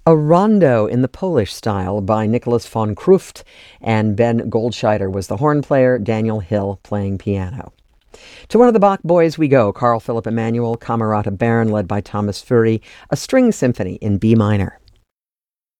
A rondo in the Polish style by Nicholas von Kruft, and Ben Goldscheider was the horn player, Daniel Hill playing piano. To one of the Bach boys we go, Carl Philipp Emanuel, Camerata Baron, led by Thomas Fury, a string symphony in B minor.